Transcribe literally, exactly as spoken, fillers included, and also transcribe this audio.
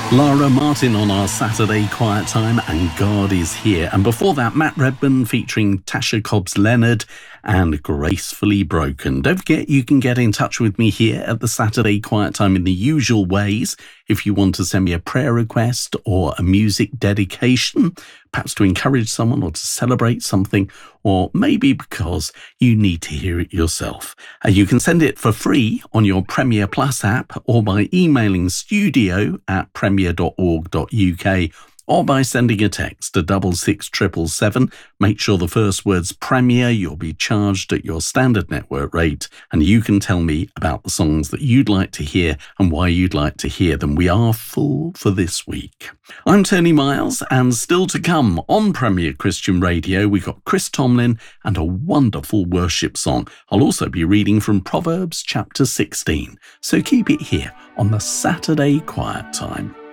Lara Martin on our Saturday Quiet Time, and God is Here. And before that, Matt Redman featuring Tasha Cobbs Leonard and Gracefully Broken. Don't forget, you can get in touch with me here at the Saturday Quiet Time in the usual ways. If you want to send me a prayer request or a music dedication, perhaps to encourage someone or to celebrate something, or maybe because you need to hear it yourself. Uh, you can send it for free on your Premier Plus app, or by emailing studio at premier dot org dot uk, or by sending a text to double six triple seven. Make sure the first word's Premier. You'll be charged at your standard network rate, and you can tell me about the songs that you'd like to hear and why you'd like to hear them. We are full for this week. I'm Tony Miles, and still to come on Premier Christian Radio, we got Chris Tomlin and a wonderful worship song. I'll also be reading from Proverbs chapter sixteen. So keep it here on the Saturday Quiet Time.